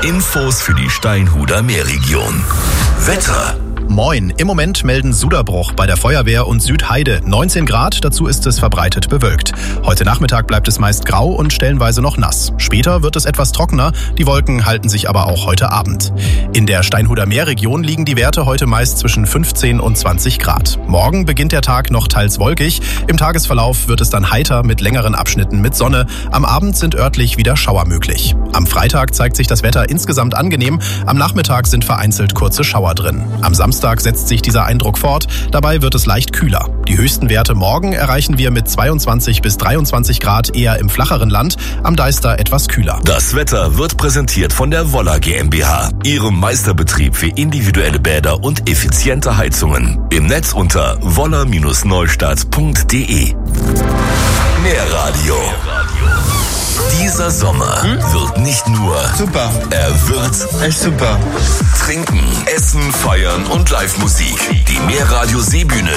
Infos für die Steinhuder Meerregion. Wetter. Moin, im Moment melden Suderbruch bei der Feuerwehr und Südheide 19 Grad, dazu ist es verbreitet bewölkt. Heute Nachmittag bleibt es meist grau und stellenweise noch nass. Später wird es etwas trockener, die Wolken halten sich aber auch heute Abend. In der Steinhuder Meerregion liegen die Werte heute meist zwischen 15 und 20 Grad. Morgen beginnt der Tag noch teils wolkig, im Tagesverlauf wird es dann heiter mit längeren Abschnitten mit Sonne. Am Abend sind örtlich wieder Schauer möglich. Am Freitag zeigt sich das Wetter insgesamt angenehm, am Nachmittag sind vereinzelt kurze Schauer drin. Am Samstag setzt sich dieser Eindruck fort, dabei wird es leicht kühler. Die höchsten Werte morgen erreichen wir mit 22 bis 23 Grad eher im flacheren Land, am Deister etwas kühler. Das Wetter wird präsentiert von der Woller GmbH, ihrem Meisterbetrieb für individuelle Bäder und effiziente Heizungen. Im Netz unter woller-neustadt.de. Meerradio. Dieser Sommer wird nicht nur super, er wird echt super. Trinken, Essen, Feiern und Live-Musik. Die Meerradio Seebühne